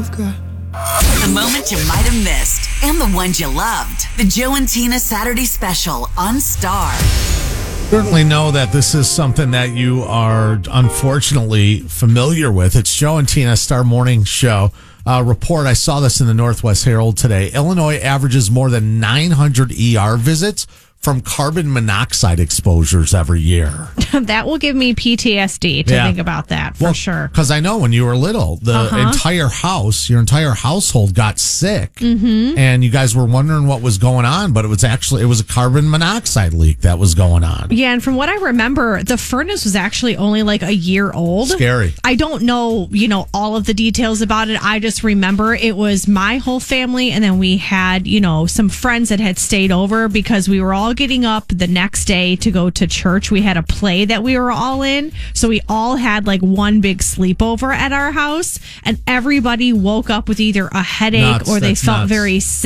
The moments you might have missed and the ones you loved. The Joe and Tina Saturday Special on Star. Certainly know that this is something that you are unfortunately familiar with. It's Joe and Tina Star Morning Show. Report, I saw this in the Northwest Herald today. Illinois averages more than 900 ER visits from carbon monoxide exposures every year. That will give me PTSD to think about that, for sure. Because I know when you were little, the entire house, your entire household got sick. Mm-hmm. And you guys were wondering what was going on, but it was a carbon monoxide leak that was going on. Yeah, and from what I remember, the furnace was actually only like a year old. Scary. I don't know, all of the details about it. I just remember it was my whole family, and then we had, some friends that had stayed over because we were all getting up the next day to go to church. We had a play that we were all in, so we all had like one big sleepover at our house, and everybody woke up with either a headache or they felt very sick.